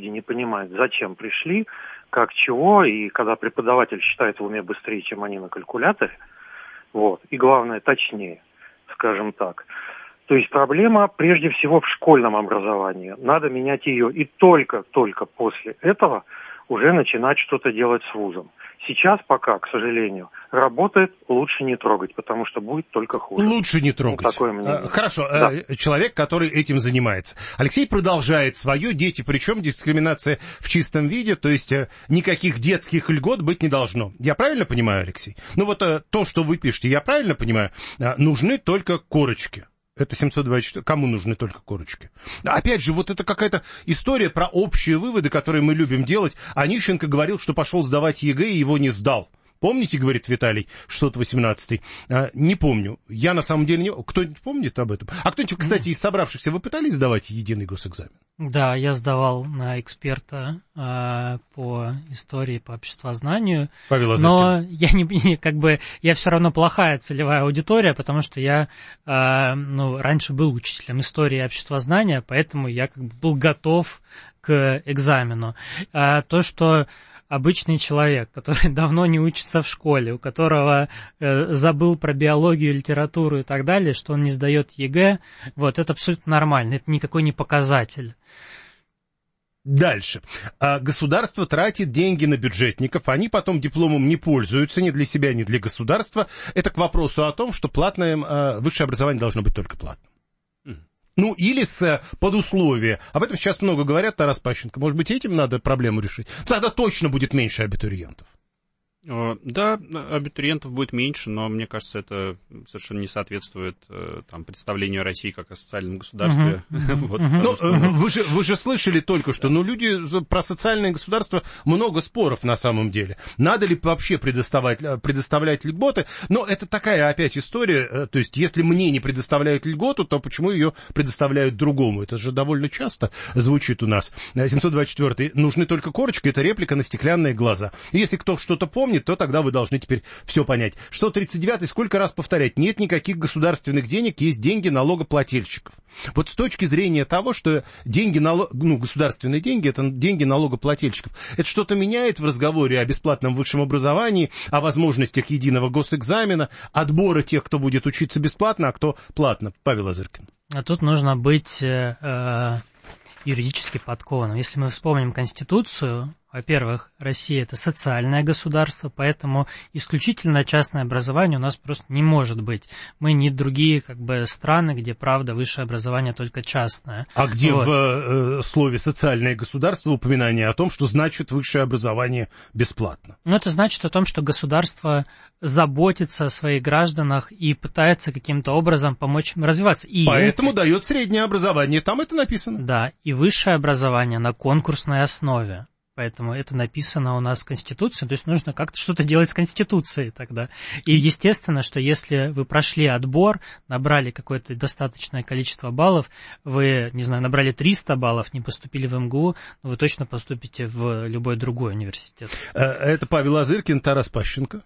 не понимают, зачем пришли, как чего, и когда преподаватель считает в уме быстрее, чем они на калькуляторе, вот, и главное, точнее, скажем так. То есть проблема прежде всего в школьном образовании. Надо менять ее, и только после этого уже начинать что-то делать с вузом. Сейчас пока, к сожалению, работает, лучше не трогать, потому что будет только хуже. Лучше не трогать. Такое мнение. Хорошо, да. Человек, который этим занимается. Алексей продолжает свое. Дети, причем дискриминация в чистом виде, то есть никаких детских льгот быть не должно. Я правильно понимаю, Алексей? Ну вот то, что вы пишете, я правильно понимаю? Нужны только корочки. Это 724. Кому нужны только корочки? Опять же, вот это какая-то история про общие выводы, которые мы любим делать. Онищенко говорил, что пошел сдавать ЕГЭ и его не сдал. Помните, говорит Виталий, 618-й? Не помню. Я на самом деле не... Кто-нибудь помнит об этом? А кто-нибудь, кстати, из собравшихся, вы пытались сдавать единый госэкзамен? Да, я сдавал на эксперта по истории, по обществознанию. Павел Азаркин. Но я все равно плохая целевая аудитория, потому что я раньше был учителем истории и обществознания, поэтому я был готов к экзамену. То, что обычный человек, который давно не учится в школе, у которого забыл про биологию, литературу и так далее, что он не сдает ЕГЭ, вот, это абсолютно нормально, это никакой не показатель. Дальше. Государство тратит деньги на бюджетников, они потом дипломом не пользуются ни для себя, ни для государства. Это к вопросу о том, что платное высшее образование должно быть только платным. Ну, или под условие. Об этом сейчас много говорят, Тарас Пащенко. Может быть, этим надо проблему решить? Тогда точно будет меньше абитуриентов. Да, абитуриентов будет меньше, но мне кажется, это совершенно не соответствует представлению о России как о социальном государстве. Вы же слышали только что, люди про социальное государство много споров на самом деле. Надо ли вообще предоставлять льготы? Но это такая опять история, то есть если мне не предоставляют льготу, то почему ее предоставляют другому? Это же довольно часто звучит у нас. 724-й. Нужны только корочки, это реплика на стеклянные глаза. Если кто что-то помнит, то тогда вы должны теперь все понять. 139-й, сколько раз повторять? Нет никаких государственных денег, есть деньги налогоплательщиков. Вот с точки зрения того, что деньги, государственные деньги, это деньги налогоплательщиков, это что-то меняет в разговоре о бесплатном высшем образовании, о возможностях единого госэкзамена, отбора тех, кто будет учиться бесплатно, а кто платно? Павел Азаркин. А тут нужно быть юридически подкованным. Если мы вспомним Конституцию, во-первых, Россия – это социальное государство, поэтому исключительно частное образование у нас просто не может быть. Мы не другие страны, где, правда, высшее образование только частное. А где в слове «социальное государство» упоминание о том, что значит высшее образование бесплатно? Это значит о том, что государство заботится о своих гражданах и пытается каким-то образом помочь им развиваться. Поэтому дает среднее образование, там это написано. Да, и высшее образование на конкурсной основе. Поэтому это написано у нас в Конституции, то есть нужно как-то что-то делать с Конституцией тогда. И естественно, что если вы прошли отбор, набрали какое-то достаточное количество баллов, вы, набрали 300 баллов, не поступили в МГУ, но вы точно поступите в любой другой университет. Это Павел Азыркин, Тарас Пащенко.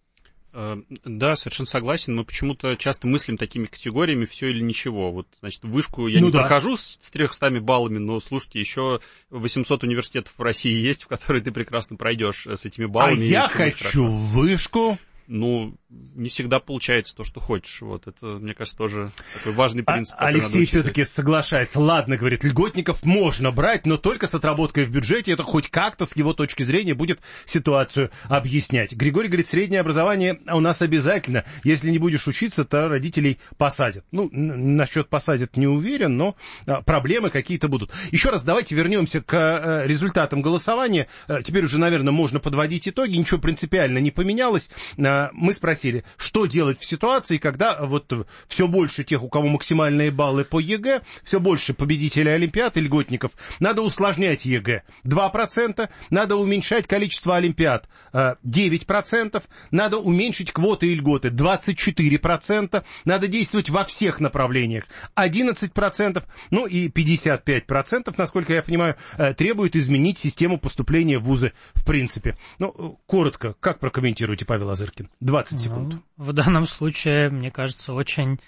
Да, совершенно согласен. Мы почему-то часто мыслим такими категориями все или ничего. Вот, значит, вышку я не прохожу с 300 баллами, но, слушайте, еще 800 университетов в России есть, в которые ты прекрасно пройдешь с этими баллами. А я хочу вышку. Не всегда получается то, что хочешь. Вот это, мне кажется, тоже такой важный принцип. Алексей все-таки соглашается. Ладно, говорит, льготников можно брать, но только с отработкой в бюджете. Это хоть как-то с его точки зрения будет ситуацию объяснять. Григорий говорит, среднее образование у нас обязательно. Если не будешь учиться, то родителей посадят. Насчет посадят не уверен, но проблемы какие-то будут. Еще раз давайте вернемся к результатам голосования. Теперь уже, наверное, можно подводить итоги. Ничего принципиально не поменялось. Мы спросили, что делать в ситуации, когда все больше тех, у кого максимальные баллы по ЕГЭ, все больше победителей олимпиад и льготников. Надо усложнять ЕГЭ 2%, надо уменьшать количество олимпиад 9%, надо уменьшить квоты и льготы 24%, надо действовать во всех направлениях 11%, и 55%, насколько я понимаю, требует изменить систему поступления в вузы в принципе. Коротко, как прокомментируете, Павел Азыркин? 20 секунд. В данном случае, мне кажется, очень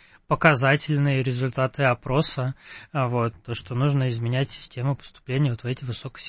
показательные результаты опроса. То, что нужно изменять систему поступления в эти высокосекторные